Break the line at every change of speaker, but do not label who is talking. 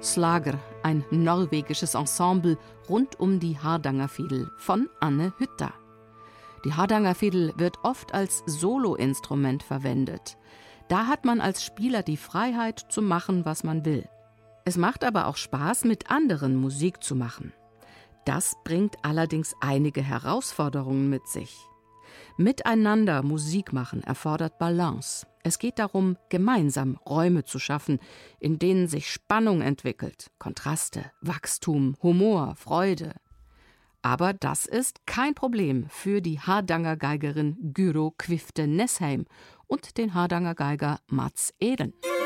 Slager, ein norwegisches Ensemble rund um die Hardangerfidel von Anne Hütta. Die Hardangerfidel wird oft als Soloinstrument verwendet. Da hat man als Spieler die Freiheit zu machen, was man will. Es macht aber auch Spaß, mit anderen Musik zu machen. Das bringt allerdings einige Herausforderungen mit sich. Miteinander Musik machen erfordert Balance. Es geht darum, gemeinsam Räume zu schaffen, in denen sich Spannung entwickelt, Kontraste, Wachstum, Humor, Freude. Aber das ist kein Problem für die Hardangergeigerin Guro Kvifte Nessheim und den Hardangergeiger Mats Eden.